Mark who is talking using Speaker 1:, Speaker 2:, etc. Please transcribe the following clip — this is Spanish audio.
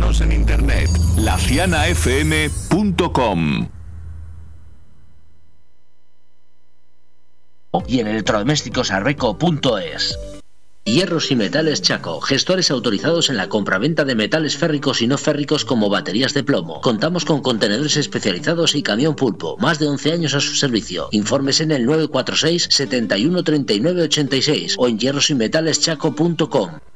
Speaker 1: Síguenos en internet, lacianafm.com.
Speaker 2: Y en electrodomésticosarbeco.es. Hierros y Metales Chaco, gestores autorizados en la compraventa de metales férricos y no férricos como baterías de plomo. Contamos con contenedores especializados y camión pulpo. Más de 11 años a su servicio. Informes en el 946 71 39 86 o en hierrosymetaleschaco.com.